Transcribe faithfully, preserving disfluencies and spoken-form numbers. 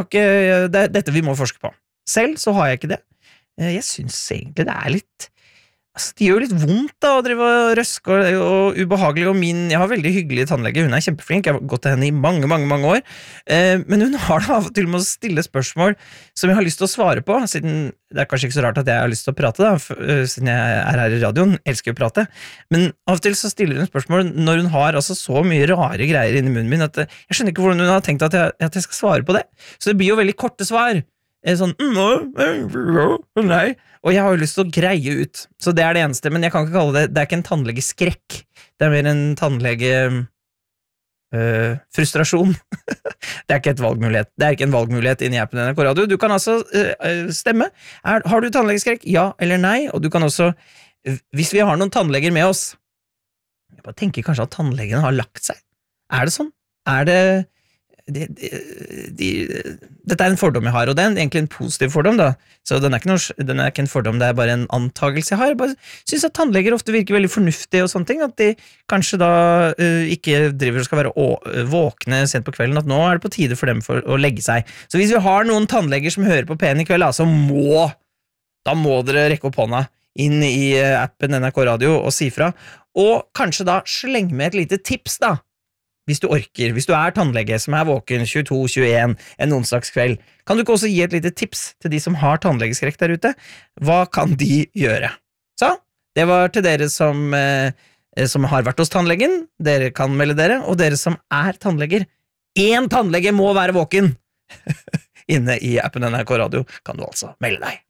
ikke, det er dette vi må forske på. Selv så har jeg ikke det. Jeg synes egentlig det er litt Altså, det gjør jo litt vondt da, å drive og røske og, og ubehagelig, og min, jeg har veldig hyggelig tannlege, hun er kjempeflink, jeg har gått til henne i mange, mange, mange år, eh, men hun har da av og til med å stille spørsmål som jeg har lyst til å svare på, siden det er kanskje ikke så rart at jeg har lyst til å prate da, for, uh, siden jeg er her i radioen, elsker å prate, men av og til så stiller hun spørsmål når hun har altså så mye rare greier inni munnen min, at jeg skjønner ikke hvordan hun har tenkt at jeg, at jeg skal svare på det, så det blir jo veldig korte svar, sånn, nei, og jeg har jo lyst til å greie ut, så det er det eneste, men jeg kan ikke kalle det, det er ikke en tannlegeskrekk, det er mer en tannlege øh, frustrasjon, det er ikke et valgmulighet, det er ikke en valgmulighet inni appen N R K Radio, du kan altså øh, stemme, er, har du tannlegeskrekk, ja eller nei, og du kan også, hvis vi har noen tannleger med oss, jeg bare tenker kanskje at tannlegene har lagt seg, er det sånn? Er det De, de, de, dette er en fordom jeg har, og det er egentlig en positiv fordom da, så den er, ikke noe, den er ikke en fordom, det er bare en antagelse jeg har, jeg bare synes at tannleger ofte virker veldig fornuftige og sånne ting, at de kanskje da uh, ikke driver og skal være å, uh, våkne sent på kvelden, at nå er det på tide for dem for å legge seg, så hvis vi har noen tannleger som hører på P N i kveld, så må da må dere rekke opp hånda inn i uh, appen N R K Radio og si fra, og kanskje da slenge med et lite tips da, hvis du orker, hvis du er tannlege som er våken tjueto tjueen en onsdagskveld, kan du ikke også gi et lite tips til de som har tannlegeskrekk der ute? Hva kan de gjøre? Så, det var til dere som, eh, som har vært hos tannlegen, dere kan melde dere, og dere som er tannleger. En tannlege må være våken! Inne i appen N R K Radio kan du altså melde deg.